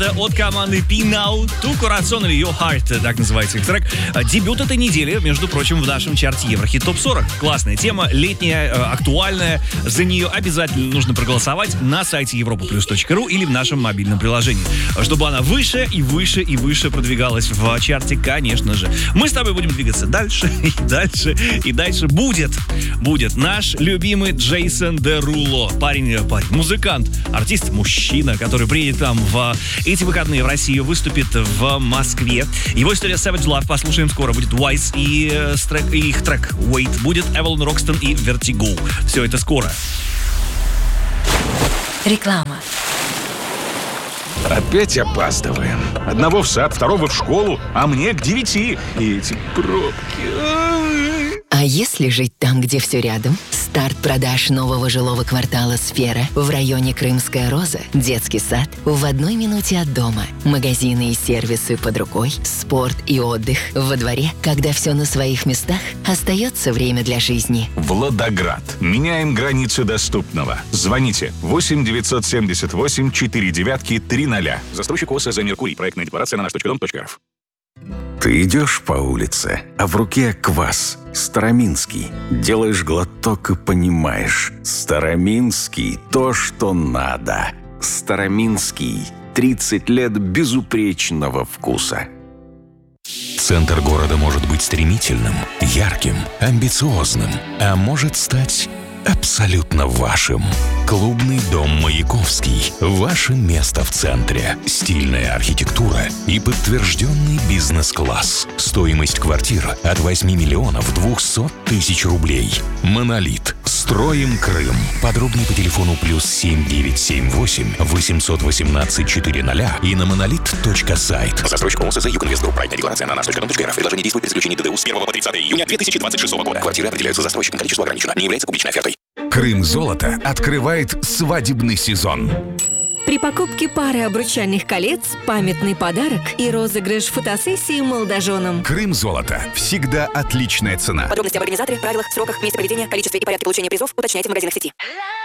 От команды P-Now, To Corazon или Your Heart, так называется их трек. Дебют этой недели, между прочим, в нашем чарте Еврохит Топ 40. Классная тема, летняя, актуальная. За нее обязательно нужно проголосовать на сайте europaplus.ru или в нашем мобильном приложении, чтобы она выше и выше и выше продвигалась в чарте, конечно же. Мы с тобой будем двигаться дальше и дальше и дальше. Будет наш любимый Джейсон Деруло. Парень, музыкант, артист, мужчина, который приедет к нам в эти выходные в Россию, выступит в Москве. Его история Savage Love послушаем скоро. Будет Wise и их трек Wait. Будет Эвелин Рокстон и Vertigo. Все это скоро. Реклама. Опять опаздываем. Одного в сад, второго в школу, а мне к 9. И эти пробки. А если жить там, где все рядом? Старт продаж нового жилого квартала «Сфера» в районе Крымская Роза, детский сад в 1 минуте от дома, магазины и сервисы под рукой, спорт и отдых во дворе. Когда все на своих местах, остается время для жизни. Владоград. Меняем границы доступного. Звоните 8 978 49 300. Застройщик ОСЗ «Меркурий». Проектная декларация на наш.дом.рф. Ты идешь по улице, а в руке квас. Староминский. Делаешь глоток и понимаешь. Староминский – то, что надо. Староминский. 30 лет безупречного вкуса. Центр города может быть стремительным, ярким, амбициозным, а может стать абсолютно вашим. Клубный дом «Маяковский». Ваше место в центре. Стильная архитектура и подтвержденный бизнес-класс. Стоимость квартир от 8 миллионов 200 тысяч рублей. «Монолит». Строим Крым. Подробнее по телефону +7 978 818 400 и на monolith.сайт. Застройщик ОСЗ «Югинвест Групп». Проектная декларация на наш.дом.рф. Предложение действует при заключении ДДУ с 1 по 30 июня 2026 года. Квартиры определяются застройщиком. Количество ограничено. Не является публичной офертой. Крым-золото открывает свадебный сезон. При покупке пары обручальных колец памятный подарок и розыгрыш фотосессии молодоженам. Крым-золото. Всегда отличная цена. Подробности об организаторе, правилах, сроках, месте проведения, количестве и порядке получения призов уточняйте в магазинах сети.